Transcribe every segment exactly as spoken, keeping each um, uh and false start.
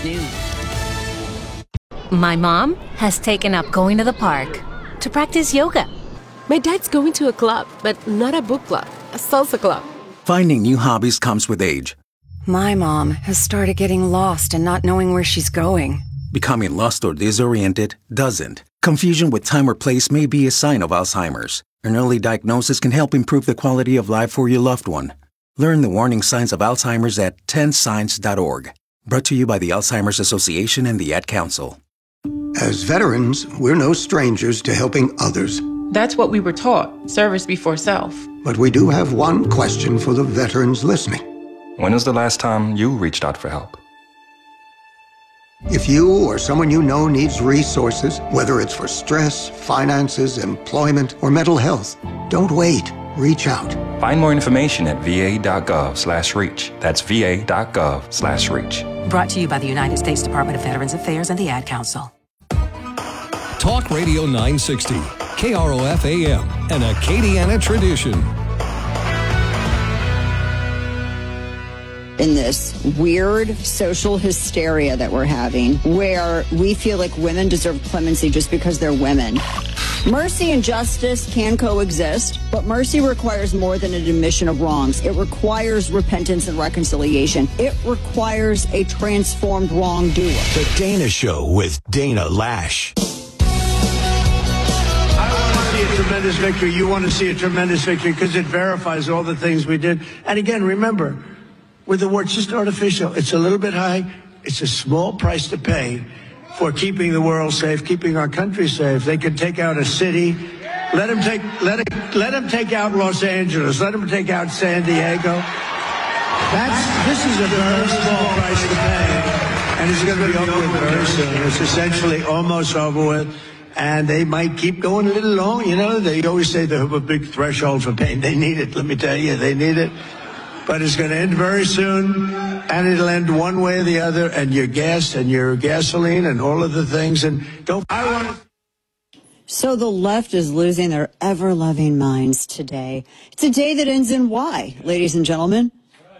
News. My mom has taken up going to the park to practice yoga. My dad's going to a club, but not a book club, a salsa club. Finding new hobbies comes with age. My mom has started getting lost and not knowing where she's going. Becoming lost or disoriented doesn't. Confusion with time or place may be a sign of Alzheimer's. An early diagnosis can help improve the quality of life for your loved one. Learn the warning signs of Alzheimer's at ten signs dot org. Brought to you by the Alzheimer's Association and the Ad Council. As veterans, we're no strangers to helping others. That's what we were taught, service before self. But we do have one question for the veterans listening. When was the last time you reached out for help? If you or someone you know needs resources, whether it's for stress, finances, employment, or mental health, don't wait. Reach out. Find more information at va.gov slash reach. That's va.gov slash reach. Brought to you by the United States Department of Veterans Affairs and the Ad Council. Talk Radio nine sixty, K R O F A M, an Acadiana tradition. In this weird social hysteria that we're having, where we feel like women deserve clemency just because they're women. Mercy and justice can coexist, but mercy requires more than an admission of wrongs. It requires repentance and reconciliation. It requires a transformed wrongdoer. The Dana Show with Dana Lash. I want to see a tremendous victory. You want to see a tremendous victory because it verifies all the things we did. And again, remember, with the war, it's just artificial. It's a little bit high. It's a small price to pay for keeping the world safe, keeping our country safe. They could take out a city. Let them take, let it, let them take out Los Angeles. Let them take out San Diego. That's, this is a very small price to pay. And it's going to be over with very soon. It's essentially almost over with. And they might keep going a little long. You know, they always say they have a big threshold for pain. They need it. Let me tell you, they need it. But it's going to end very soon, and it'll end one way or the other, and your gas and your gasoline and all of the things. And don't, I want to. So the left is losing their ever-loving minds today. It's a day that ends in Y, ladies and gentlemen.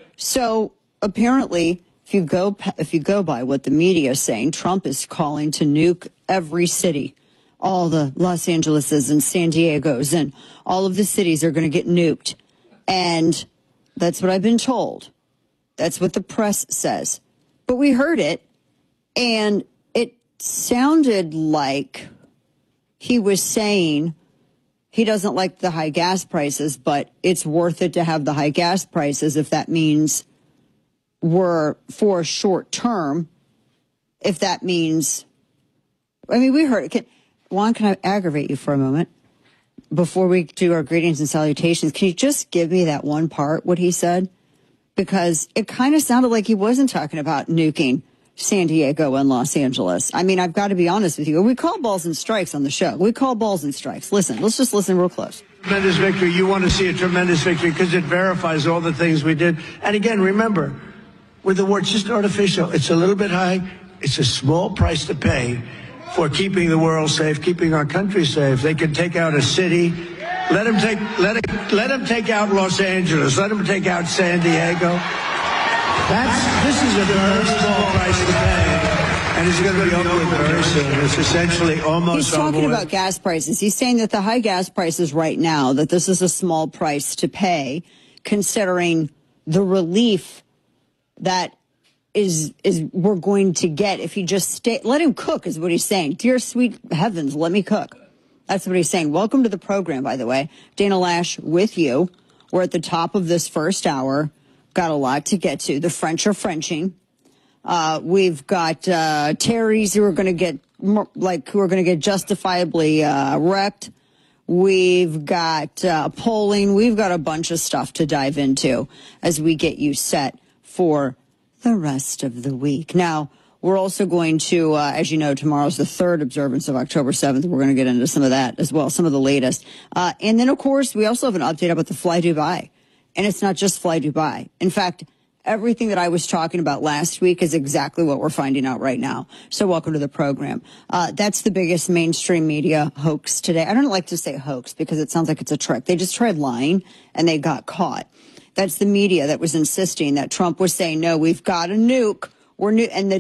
So apparently, if you go if you go by what the media is saying, Trump is calling to nuke every city. All the Los Angeleses and San Diegos and all of the cities are going to get nuked. And that's what I've been told. That's what the press says. But we heard it, and it sounded like he was saying he doesn't like the high gas prices, but it's worth it to have the high gas prices if that means we're for a short term. If that means, I mean, we heard it. Can, Juan, can I aggravate you for a moment? Before we do our greetings and salutations, can you just give me that one part, what he said? Because it kind of sounded like he wasn't talking about nuking San Diego and Los Angeles. I mean, I've got to be honest with you. We call balls and strikes on the show. We call balls and strikes. Listen, let's just listen real close. Tremendous victory. You want to see a tremendous victory because it verifies all the things we did. And again, remember, with the war, it's just artificial. It's a little bit high. It's a small price to pay for keeping the world safe, keeping our country safe. They can take out a city. Let them take, let it, let them take out Los Angeles. Let them take out San Diego. That's, this is a very small price to pay. And it's going to be over with very soon. It's essentially almost He's talking over about with. gas prices. He's saying that the high gas prices right now, that this is a small price to pay, considering the relief that is is we're going to get if he just stay. Let him cook is what he's saying. Dear sweet heavens, let me cook. That's what he's saying. Welcome to the program, by the way. Dana Lash with you. We're at the top of this first hour. Got a lot to get to. The French are Frenching. Uh, we've got uh, Terry's who are going to get like who are going to get justifiably uh, wrecked. We've got uh, polling. We've got a bunch of stuff to dive into as we get you set for the rest of the week. Now, we're also going to, uh, as you know, tomorrow's the third observance of October seventh. We're going to get into some of that as well, some of the latest. Uh, and then, of course, we also have an update about the Fly Dubai. And it's not just Fly Dubai. In fact, everything that I was talking about last week is exactly what we're finding out right now. So welcome to the program. Uh, that's the biggest mainstream media hoax today. I don't like to say hoax because it sounds like it's a trick. They just tried lying and they got caught. That's the media that was insisting that Trump was saying, no, we've got a nuke. We're new. And the